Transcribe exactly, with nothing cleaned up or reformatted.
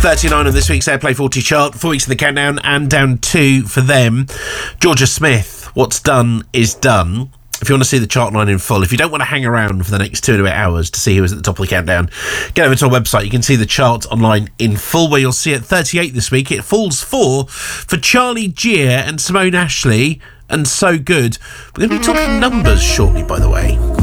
thirty-nine on this week's Airplay forty chart, four weeks of the countdown, and down two for them. Georgia Smith, What's Done Is Done. If you want to see the chart line in full, if you don't want to hang around for the next two and a bit hours to see who is at the top of the countdown, get over to our website. You can see the chart online in full, where you'll see at thirty-eight this week, it falls four for Charlie Gear and Simone Ashley and So Good. We're going to be talking numbers shortly, by the way.